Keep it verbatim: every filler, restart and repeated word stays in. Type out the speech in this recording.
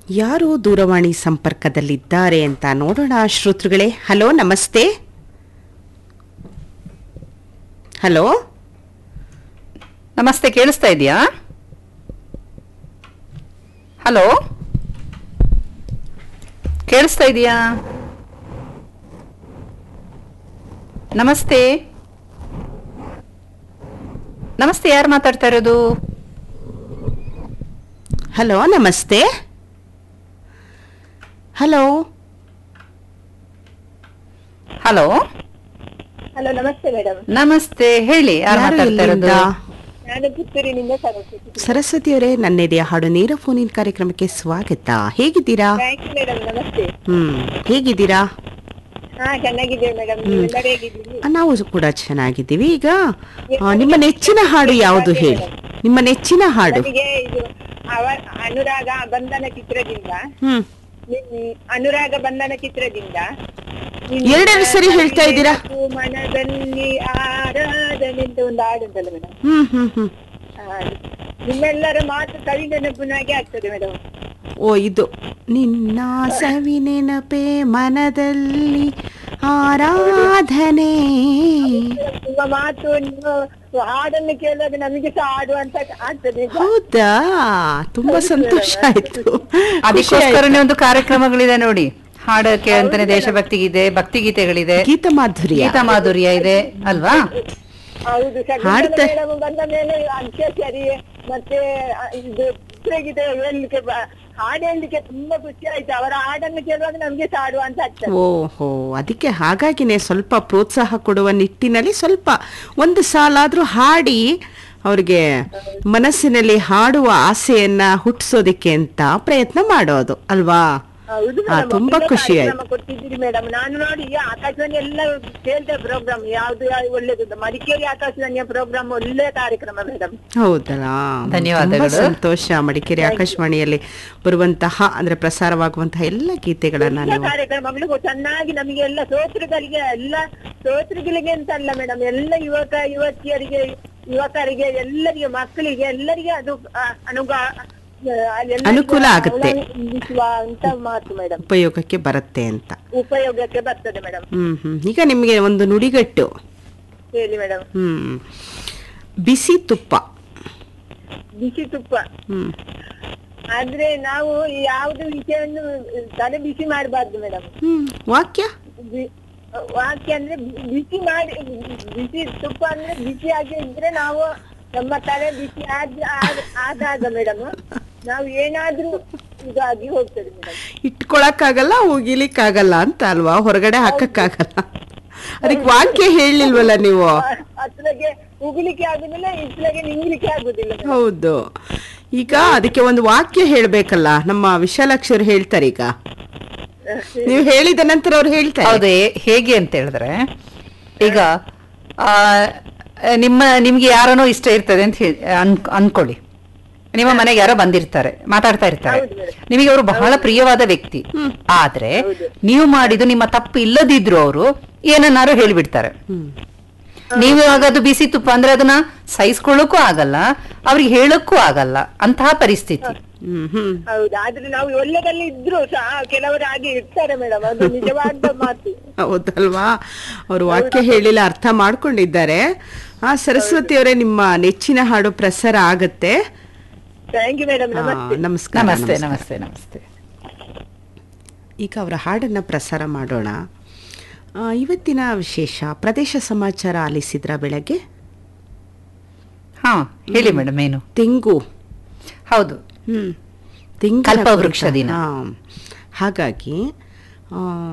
ಯಾರು ದೂರವಾಣಿ ಸಂಪರ್ಕದಲ್ಲಿದ್ದಾರೆ ಅಂತ ನೋಡೋಣ ಶ್ರೋತೃಗಳೇ. ಹಲೋ, ನಮಸ್ತೆ. ಹಲೋ ನಮಸ್ತೆ, ಕೇಳಿಸ್ತಾ ಇದೆಯಾ? ಹಲೋ, ಕೇಳಿಸ್ತಾ ಇದೆಯಾ? ನಮಸ್ತೆ ನಮಸ್ತೆ, ಯಾರು ಮಾತಾಡ್ತಾ ಇರೋದು? ಹಲೋ, ನಮಸ್ತೆ. ಹಲೋ ಹಲೋ ಹಲೋ, ನಮಸ್ತೆ ಮೇಡಮ್. ನಮಸ್ತೆ, ಹೇಳಿ, ಯಾರು ಯಾರು ಮಾತಾಡ್ತಾ ಇರೋದು? ಎಲ್ಲಿಂದ? ನಾನು ಪುತ್ತೂರಿನಿಂದ ಸರಸ್ವತಿ. ಸರಸ್ವತಿಯವರೇ, ನನ್ನೆದೆಯ ಹಾಡು ನೇರ ಫೋನಿನ ಕಾರ್ಯಕ್ರಮಕ್ಕೆ ಸ್ವಾಗತ. ಹೇಗಿದ್ದೀರಾ? Thank you madam. ನಮಸ್ತೆ. ಹ್ಮ್ ಹೇಗಿದ್ದೀರಾ? ಹಾ, ಚೆನ್ನಾಗಿದ್ದೇವೆ ಮೇಡಮ್. ನೀವೆಲ್ಲರೂ ಹೇಗಿದ್ದೀರಿ? ಆ, ನಾವು ಕೂಡ ಚೆನ್ನಾಗಿದ್ದೀವಿ. ಈಗ ಆ, ನಿಮ್ಮ ನೆಚ್ಚಿನ ಹಾಡು ಯಾವುದು ಹೇಳಿ? ನಿಮ್ಮ ನೆಚ್ಚಿನ ಹಾಡು. ನನಗೆ ಇದು ಅವ ಅನುರಾಗ ಬಂಧನ ಚಿತ್ರದಿಂದ ಹ್ಮ್ ನಿನ್- ಅನುರಾಗ ಬಂಧನ ಚಿತ್ರದಿಂದ ಎರಡೆರಡು ಸರಿ ಹೇಳ್ತಾ ಇದ್ದೀರಾ? ಮನದಲ್ಲಿ ಆರಾಧನೆ ಅಂತ ಒಂದು ಹಾಡು ಉಂಟಲ್ಲ ಮೇಡಮ್. ಹ್ಮ್ ಹ್ಮ್ ಹ್ಮ್ ನಿಮ್ಮೆಲ್ಲರ ಮಾತು ಕವಿ ನೆನಪಿನಾಗೆ ಆಗ್ತದೆ ಮೇಡಮ್. ಓ, ಇದು ನಿನ್ನ ಸವಿ ನೆನಪೇ ಮನದಲ್ಲಿ ಆರಾಧನೆ. ನಿಮ್ಮ ಮಾತು, ನಿಮ್ಮ ಹಾಡನ್ನು ಕೇಳುವಾಗ ನಮಗೆ ಸಹ ಹಾಡು ಅಂತ ಆಗ್ತದೆ. ಹೌದಾ? ತುಂಬಾ ಸಂತೋಷ ಆಯ್ತು. ಅದಕ್ಕೋಸ್ಕರನೇ ಒಂದು ಕಾರ್ಯಕ್ರಮಗಳಿದೆ ನೋಡಿ, ಹಾಡಕ್ಕೆ ಅಂತಾನೆ ದೇಶಭಕ್ತಿ ಗೀತೆ, ಭಕ್ತಿ ಗೀತೆಗಳಿದೆ, ಗೀತ ಮಾಧುರ್ಯ. ಗೀತ ಮಾಧುರ್ಯ ಇದೆ ಅಲ್ವಾ? ಹೌದು. ಹಾಡ್ತಾ- ಮೇಡಮ್ ಬಂದ ಮೇಲೆ ಅಂತ್ಯಾಕ್ಷರಿ ಮತ್ತೆ ಇದು ಚಿತ್ರಗೀತೆ ಹೇಳಲಿಕ್ಕೆ ಬ- ಹಾಡು ಹೇಳಲಿಕ್ಕೆ ತುಂಬಾ ಖುಷಿ ಆಯ್ತು. ಅವರ ಹಾಡನ್ನು ಕೇಳುವಾಗ ನಮ್ಗೆ ಸಹ ಹಾಡು ಅಂತ ಆಗ್ತದೆ. ಓಹೋ, ಅದಕ್ಕೆ ಹಾಗಾಗಿನೇ ಸ್ವಲ್ಪ ಪ್ರೋತ್ಸಾಹ ಕೊಡುವ ನಿಟ್ಟಿನಲ್ಲಿ ಸ್ವಲ್ಪ ಒಂದು ಸಾಲಾದ್ರೂ ಹಾಡಿ ಅವ್ರಿಗೆ ಮನಸ್ಸಿನಲ್ಲಿ ಹಾಡುವ ಆಸೆಯನ್ನ ಹುಟ್ಟಿಸೋದಿಕ್ಕೆ ಅಂತ ಪ್ರಯತ್ನ ಮಾಡೋದು ಅಲ್ವಾ? ಹೌದು ಆ, ಮೇಡಮ್. ತುಂಬಾ ಒಳ್ಳೆ ಖುಷಿ ಆಯ್ತು. ಕಾರ್ಯಕ್ರಮ ಕೊಟ್ಟಿದ್ದೀರಿ ಮೇಡಮ್. ನಾನು ನೋಡಿ ಆಕಾಶವಾಣಿ ಎಲ್ಲ ಕೇಳ್ತೇವೆ ಪ್ರೋಗ್ರಾಮ್, ಯಾವ್ದು ಯಾವ್ದು ಒಳ್ಳೇದು. ಮಡಿಕೇರಿ ಆಕಾಶವಾಣಿಯ ಪ್ರೋಗ್ರಾಮ್ ಒಳ್ಳೆ ಕಾರ್ಯಕ್ರಮ ಮೇಡಮ್. ಹೌದಲ್ಲ? ಧನ್ಯವಾದಗಳು. ತುಂಬಾ ಸಂತೋಷ. ಮಡಿಕೇರಿ ಆಕಾಶವಾಣಿಯಲ್ಲಿ ಬರುವಂತಹ ಅಂದ್ರೆ ಪ್ರಸಾರವಾಗುವಂತಹ ಎಲ್ಲ ಗೀತೆಗಳನ್ನ ಎಲ್ಲ ನೀವು ಕಾರ್ಯಕ್ರಮಗಳು ಚೆನ್ನಾಗಿ ನಮಗೆ ಎಲ್ಲ ಶ್ರೋತೃಗಳಿಗೆ ಎಲ್ಲ ಶ್ರೋತೃಗಳಿಗೆ ಅಂತ ಅಲ್ಲ ಮೇಡಮ್, ಎಲ್ಲ ಯುವಕ ಯುವತಿಯರಿಗೆ ಯುವಕರಿಗೆ ಎಲ್ಲರಿಗೆ ಮಕ್ಕಳಿಗೆ ಎಲ್ಲರಿಗೆ ಅದು ಆ, ಅನುಗ ಆ, ಎಲ್ಲರಿಗೂ ಅನುಕೂಲ ಆಗುತ್ತೆ. ಅವಲಂಬಿಸುವ ಅಂತ ಮಾತು ಮೇಡಮ್. ಉಪಯೋಗಕ್ಕೆ ಬರುತ್ತೆ ಅಂತ. ಉಪಯೋಗಕ್ಕೆ ಬರ್ತದೆ ಮೇಡಮ್. ಹ್ಮ್ ಹ್ಮ್ ಈಗ ನಿಮ್ಗೆ ಒಂದು ನುಡಿಗಟ್ಟು. ಹೇಳಿ ಮೇಡಮ್. ಹ್ಮ್ ಬಿಸಿ ತುಪ್ಪ. ಬಿಸಿ ತುಪ್ಪ ಹ್ಮ್ ಆದ್ರೆ ನಾವು ಯಾವ್ದು ವಿಷಯವನ್ನು ತಲೆ ಬಿಸಿ ಮಾಡಬಾರ್ದು ಮೇಡಮ್. ಹ್ಮ್ ವಾಕ್ಯ. ಬಿ- ವಾಕ್ಯ ಅಂದ್ರೆ ಬಿ- ಬಿಸಿ ಮಾಡಿ, ಬಿಸಿ ತುಪ್ಪ ಅಂದ್ರೆ ಬಿಸಿಯಾಗಿ ಇದ್ರೆ ನಾವು ನಮ್ಮ ತಲೆ ಬಿಸಿ ಆದ ಆದ- ಆದಾಗ ಮೇಡಮ್ ನಾವು ಏನಾದ್ರೂ ಇದಾಗಿ ಹೋಗ್ತದೆ ಮೇಡಮ್. ಇಟ್ಕೊಳಕ್ಕಾಗಲ್ಲ, ಒಗಿಲಿಕ್ಕಾಗಲ್ಲ ಅಂತ ಅಲ್ವಾ? ಹೊರಗಡೆ ಹಾಕಕ್ಕಾಗಲ್ಲ. ಅದಕ್ಕೆ ವಾಕ್ಯ ಹೇಳಿಲ್ವಲ್ಲ ನೀವು? ಅತ್ಲಾಗೆ ಉಗಿಲಿಕ್ಕೆ ಆಗುದಿಲ್ಲ, ಇತ್ಲಾಗೆ ನಿಂಗ್ಲಿಕ್ಕೆ ಆಗುದಿಲ್ಲ madam. ಹೌದು. ಈಗ ಅದಕ್ಕೆ ಒಂದು ವಾಕ್ಯ ಹೇಳ್ಬೇಕಲ್ಲ. ನಮ್ಮ ವಿಶಾಲಾಕ್ಷರು ಹೇಳ್ತಾರೆ. ಈಗ ನೀವು ಹೇಳಿದ ನಂತರ ಅವ್ರು ಹೇಳ್ತಾರೆ. ಹೌದು. ಹೇ- ಹೇಗೆ ಅಂತ ಹೇಳಿದ್ರೆ, ಈಗ ಆ, ನಿಮ್ಮ ನಿಮ್ಗೆ ಯಾರನೋ ಇಷ್ಟ ಇರ್ತದೆ ಅಂತ ಹೇಳಿ ಅನ್- ಅನ್ಕೊಳ್ಳಿ. ನಿಮ್ಮ ಮನೆಗೆ ಯಾರೋ ಬಂದಿರ್ತಾರೆ, ಮಾತಾಡ್ತಾ ಇರ್ತಾರೆ, ಹೌದು madam. ನಿಮಗೆ ಅವರು ಬಹಳ ಪ್ರಿಯವಾದ ವ್ಯಕ್ತಿ. ಆದ್ರೆ ಹೌದು. ನೀವು ಮಾಡಿದ್ದು ನಿಮ್ಮ ತಪ್ಪು ಇಲ್ಲದಿದ್ರು ಅವರು ಏನನ್ನಾರು ಹೇಳಿಬಿಡ್ತಾರೆ. ಹ್ಮ್ ನೀವು ಇವಾಗ ಅದು ಬಿಸಿ ತುಪ್ಪ ಅಂದ್ರೆ ಅದನ್ನ ಸಹಿಸ್ಕೊಳ್ಳಕ್ಕೂ ಆಗಲ್ಲ, ಅವ್ರಿಗೆ ಹೇಳಕ್ಕೂ ಆಗಲ್ಲ, ಅಂತಹ ಪರಿಸ್ಥಿತಿ. ಹ್ಮ್ ಹ್ಮ್ ಹೌದು. ಆದ್ರೆ ನಾವು ಒಳ್ಳೆದಲ್ಲಿ ಇದ್ರು ಸಹ ಕೆಲವರು ಹಾಗೆ ಇರ್ತಾರೆ ಮೇಡಮ್, ಅದು ನಿಜವಾದ ಮಾತು. ಹೌದಲ್ವಾ? ಅವರು ವಾಕ್ಯ ಹೇಳಿಲ್ಲ, ಅರ್ಥ ಮಾಡ್ಕೊಂಡಿದ್ದಾರೆ. ಆ, ಸರಸ್ವತಿ ಅವರೇ, ನಿಮ್ಮ ನೆಚ್ಚಿನ ಹಾಡು ಪ್ರಸಾರ ಆಗತ್ತೆ. Thank you madam. ಆ, ನಮಸ್ತೆ. ನಮಸ್ಕಾರ. ನಮಸ್ತೆ ನಮಸ್ಕಾರ. ನಮಸ್ತೆ ನಮಸ್ತೆ. ಈಗ ಅವರ ಹಾಡನ್ನ ಪ್ರಸಾರ ಮಾಡೋಣ. ಆ, ಇವತ್ತಿನ ವಿಶೇಷ ಪ್ರದೇಶ ಸಮಾಚಾರ ಆಲಿಸಿದ್ರ ಬೆಳಗ್ಗೆ? ಹಾ, ಹೇಳಿ ಮೇಡಮ್. ಏನು? ತೆಂಗು. ಹೌದು, ಹ್ಮ್ ತೆಂಗು ಕಲ್ಪವೃಕ್ಷ ದಿನ. ಹಾಗಾಗಿ ಆ